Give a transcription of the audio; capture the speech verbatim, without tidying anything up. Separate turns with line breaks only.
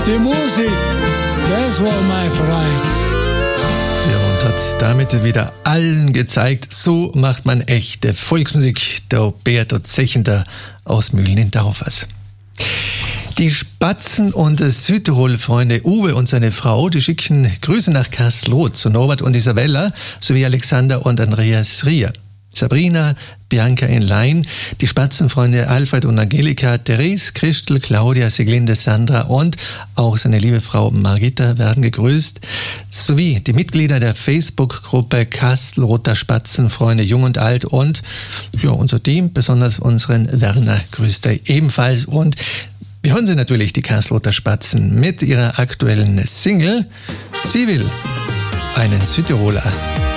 Die Musik, das war mein Freund.
Ja, und hat damit wieder allen gezeigt, so macht man echte Volksmusik. Der Beat Zechender aus Mühlen in Taufers. Die Spatzen- und Südtirol-Freunde Uwe und seine Frau, die schicken Grüße nach Kassel-Roth zu Norbert und Isabella sowie Alexander und Andreas Rier. Sabrina, Bianca in Lein, die Spatzenfreunde Alfred und Angelika, Therese, Christel, Claudia, Siglinde, Sandra und auch seine liebe Frau Margita werden gegrüßt, sowie die Mitglieder der Facebook-Gruppe Kassel-Roter Spatzenfreunde Jung und Alt und ja, unser Team, besonders unseren Werner, grüßt er ebenfalls. Und wir hören Sie natürlich, die Kassel-Roter Spatzen, mit ihrer aktuellen Single. Sie will einen Südtiroler.